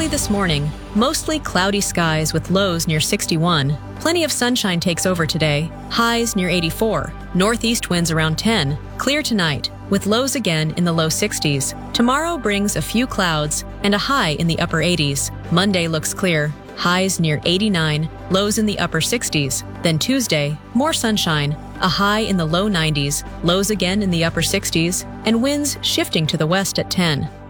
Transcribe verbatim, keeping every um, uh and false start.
Early this morning, mostly cloudy skies with lows near sixty-one. Plenty of sunshine takes over today, highs near eighty-four. Northeast winds around ten. Clear tonight, with lows again in the low sixties. Tomorrow brings a few clouds and a high in the upper eighties. Monday looks clear, highs near eighty-nine, lows in the upper sixties. Then Tuesday, more sunshine, a high in the low nineties, lows again in the upper sixties, and winds shifting to the west at ten.